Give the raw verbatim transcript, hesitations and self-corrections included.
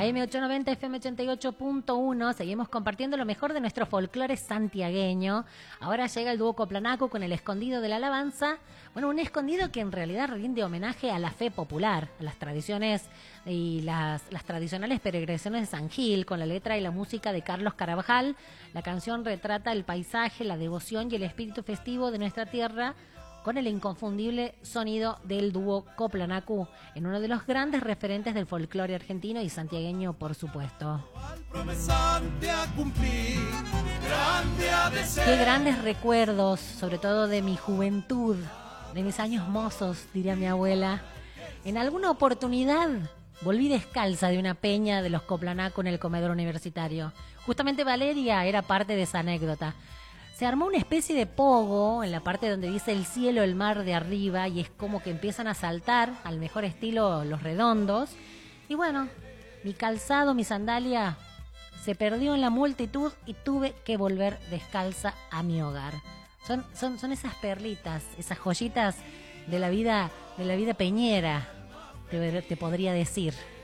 A eme ochocientos noventa, efe eme ochenta y ocho punto uno, seguimos compartiendo lo mejor de nuestro folclore santiagueño. Ahora llega el dúo Coplanacu con el Escondido de la Alabanza. Bueno, un escondido que en realidad rinde homenaje a la fe popular, a las tradiciones y las, las tradicionales peregrinaciones de San Gil, con la letra y la música de Carlos Carabajal. La canción retrata el paisaje, la devoción y el espíritu festivo de nuestra tierra, con el inconfundible sonido del dúo Coplanacu, en uno de los grandes referentes del folclore argentino y santiagueño, por supuesto. Qué grandes recuerdos, sobre todo de mi juventud, de mis años mozos, diría mi abuela. En alguna oportunidad volví descalza de una peña de los Coplanacu en el comedor universitario. Justamente Valeria era parte de esa anécdota. Se armó una especie de pogo en la parte donde dice el cielo, el mar de arriba, y es como que empiezan a saltar al mejor estilo los redondos. Y bueno, mi calzado, mi sandalia se perdió en la multitud y tuve que volver descalza a mi hogar. Son, son, son esas perlitas, esas joyitas de la vida, de la vida peñera, te, te podría decir.